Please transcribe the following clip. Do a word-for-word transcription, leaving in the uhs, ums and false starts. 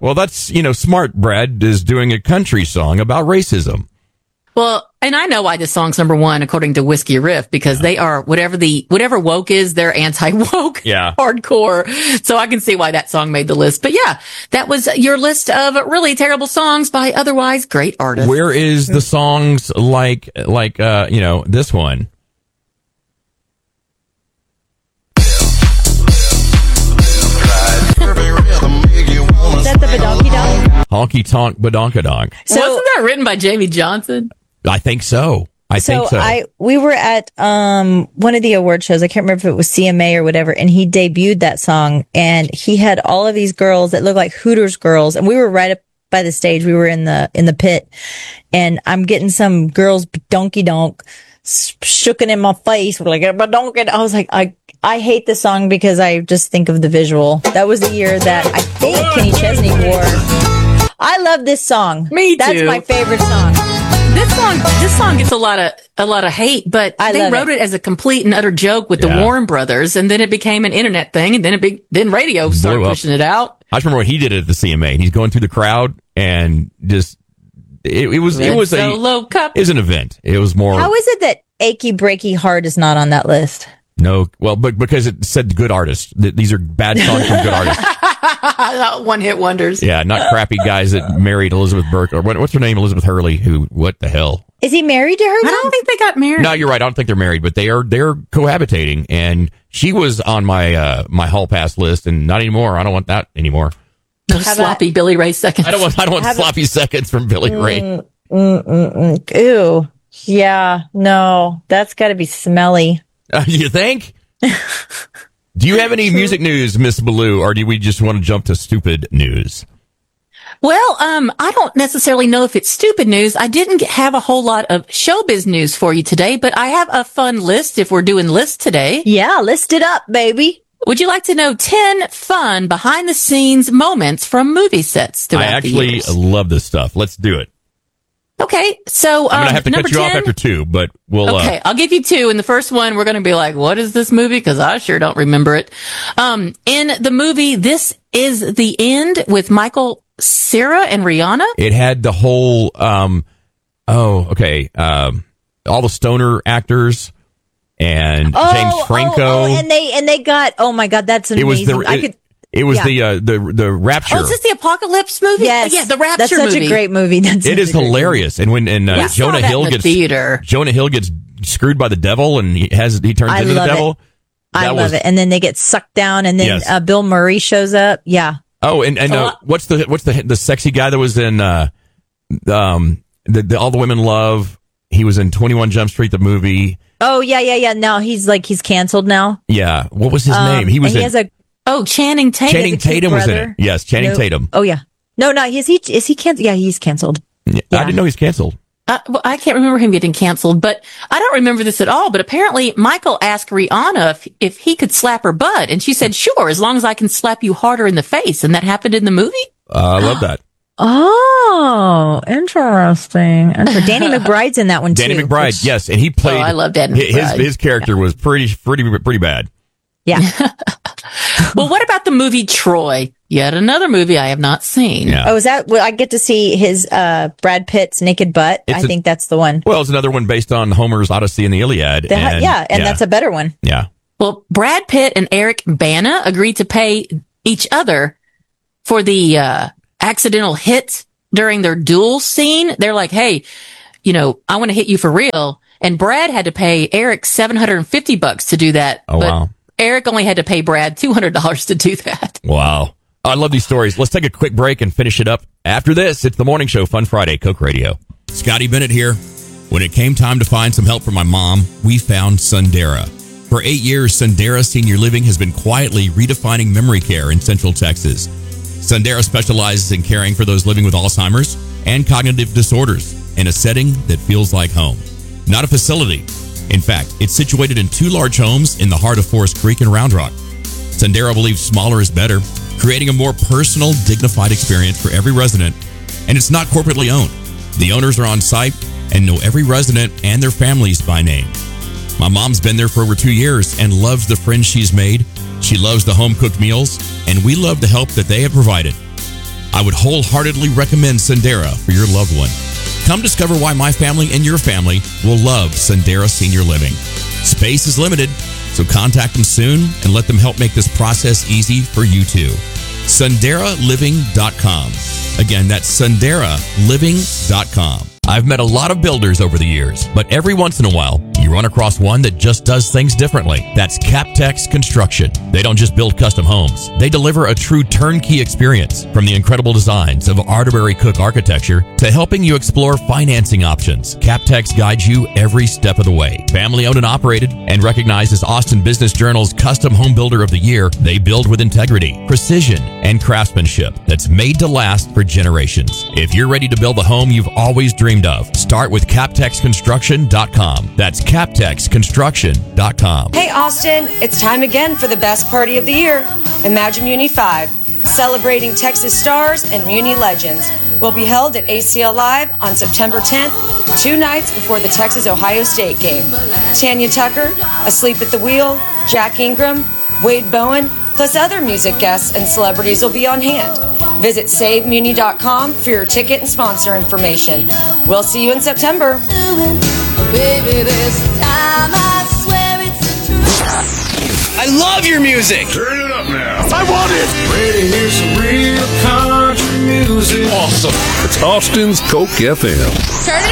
Well, that's, you know, smart. Brad is doing a country song about racism. Well, and I know why this song's number one, according to Whiskey Riff, because they are, whatever the, whatever woke is, they're anti-woke. Yeah. Hardcore. So I can see why that song made the list. But yeah, that was your list of really terrible songs by otherwise great artists. Where is the songs like, like, uh, you know, this one? Is that the Badonky Donk? Honky Tonk Badonkadonk. So, wasn't that written by Jamie Johnson? I think so. I so think so. I we were at um one of the award shows. I can't remember if it was C M A or whatever, and he debuted that song, and he had all of these girls that looked like Hooters girls, and we were right up by the stage. We were in the in the pit, and I'm getting some girls donkey donk shooking in my face. We're like, badonky. I was like, I I hate this song because I just think of the visual. That was the year that I think Kenny Chesney wore. I love this song. Me too. That's my favorite song. This song, this song gets a lot of a lot of hate, but I they love wrote it. it as a complete and utter joke with Yeah. the Warren Brothers, and then it became an internet thing, and then it be, then radio started Blew up. pushing it out. I just remember when he did it at the C M A, and he's going through the crowd and just it, it was it Red was a Solo Cup. it was an event. It was more How is it that Achy Breaky Heart is not on that list? no well, but because it said good artists. Th- These are bad songs from good artists. One hit wonders. Yeah, not crappy guys that married Elizabeth Burke or what, what's her name, Elizabeth Hurley. Who? What the hell? Is he married to her? I now? don't think they got married. No, you're right. I don't think they're married, but they are they're cohabitating. And she was on my uh, my hall pass list, and not anymore. I don't want that anymore. No How sloppy about- Billy Ray seconds. I don't want I don't want Have- sloppy seconds from Billy Ray. Mm, mm, mm, mm. Ew. Yeah. No, that's got to be smelly. Uh, you think? Do you have any music news, Miss Ballou, or do we just want to jump to stupid news? Well, um, I don't necessarily know if it's stupid news. I didn't get- have a whole lot of showbiz news for you today, but I have a fun list if we're doing lists today. Yeah, list it up, baby. Would you like to know ten fun behind the scenes moments from movie sets throughout I the actually years? love this stuff. Let's do it. Okay, so um, I'm gonna have to number cut you ten, off after two, but we'll. Okay, Uh, I'll give you two. In the first one, we're going to be like, what is this movie? Because I sure don't remember it. Um, in the movie, This Is the End with Michael Cera and Rihanna. it had the whole. Um, oh, okay. Um, all the stoner actors and Oh, James Franco. Oh, oh, and they and they got. Oh my God, that's it amazing. was the. I It, could. it was yeah. the uh, the the Rapture. Oh, is this the Apocalypse movie? Yes. Yeah, the Rapture That's such movie. a great movie. That's It such is a great hilarious, and when and uh, We saw Jonah that Hill in the gets theater. Jonah Hill gets screwed by the devil, and he has he turns I into the love it. devil. I That love was- it. And then they get sucked down, and then Yes. uh, Bill Murray shows up. Yeah. Oh, and and Oh, uh, I- what's the what's the the sexy guy that was in uh, um the, the All the Women Love? He was in twenty-one Jump Street, the movie. Oh yeah, yeah, yeah. Now he's like he's canceled now. Yeah, what was his Um, name? He was and he in has a Oh, Channing Tatum. Channing has a cute Tatum was in brother. it. Yes, Channing no- Tatum. Oh yeah. No, no. Is he? Is he canceled? Yeah, he's canceled. Yeah, I didn't know he's canceled. Uh, well, I can't remember him getting canceled, but I don't remember this at all. But apparently, Michael asked Rihanna if, if he could slap her butt, and she said, "Sure, as long as I can slap you harder in the face." And that happened in the movie. Uh, I love that. Oh, interesting. Inter- Danny McBride's in that one too. Danny McBride, which- yes, and he played. Oh, I love Danny his McBride. his character was pretty pretty pretty bad. Yeah. Well, what about the movie Troy? Yet another movie I have not seen. Yeah. Oh, is that? Well, I get to see his uh Brad Pitt's naked butt. It's I a- think that's the one. Well, it's another one based on Homer's Odyssey and the Iliad. The- and, yeah, and that's a better one. yeah. Well, Brad Pitt and Eric Bana agreed to pay each other for the uh, accidental hit during their duel scene. They're like, hey, you know, I want to hit you for real. And Brad had to pay Eric seven hundred fifty bucks to do that. Oh, but wow. Eric only had to pay Brad two hundred dollars to do that. Wow. I love these stories. Let's take a quick break and finish it up. After this, it's the Morning Show, Fun Friday, Coke Radio. Scotty Bennett here. When it came time to find some help for my mom, we found Sundera. For eight years, Sundera Senior Living has been quietly redefining memory care in Central Texas. Sundera specializes in caring for those living with Alzheimer's and cognitive disorders in a setting that feels like home. Not a facility. In fact, it's situated in two large homes in the heart of Forest Creek and Round Rock. Sundera believes smaller is better, creating a more personal, dignified experience for every resident, and it's not corporately owned. The owners are on site and know every resident and their families by name. My mom's been there for over two years and loves the friends she's made. She loves the home-cooked meals, and we love the help that they have provided. I would wholeheartedly recommend Sendera for your loved one. Come discover why my family and your family will love Sendera Senior Living. Space is limited, so contact them soon and let them help make this process easy for you too. Sendera Living dot com. Again, that's Sendera Living dot com. I've met a lot of builders over the years, but every once in a while, you run across one that just does things differently. That's Captex Construction. They don't just build custom homes. They deliver a true turnkey experience, from the incredible designs of Arterbury Cook architecture to helping you explore financing options. Captex guides you every step of the way. Family owned and operated and recognized as Austin Business Journal's Custom Home Builder of the Year, they build with integrity, precision, and craftsmanship that's made to last for generations. If you're ready to build the home you've always dreamed of, start with Captex Construction dot com. That's Captex Construction dot com. Hey Austin, it's time again for the best party of the year, Imagine Muni five, celebrating Texas stars and Muni legends. Will be held at A C L Live on September tenth, two nights before the Texas-Ohio State game. Tanya Tucker, Asleep at the Wheel, Jack Ingram, Wade Bowen, plus other music guests and celebrities will be on hand. Visit save muni dot com for your ticket and sponsor information. We'll see you in September. Baby, this time I swear it's the truth. I love your music. Turn it up now. I want it. Ready to hear some real country music. Awesome. It's Austin's Coke F M. Turn it